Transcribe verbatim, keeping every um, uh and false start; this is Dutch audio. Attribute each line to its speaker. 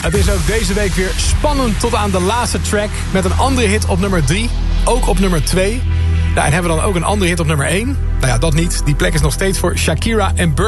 Speaker 1: Het is ook deze week weer spannend tot aan de laatste track... met een andere hit op nummer drie, ook op nummer twee. Nou, en hebben we dan ook een andere hit op nummer één? Nou ja, dat niet. Die plek is nog steeds voor Shakira en Bird.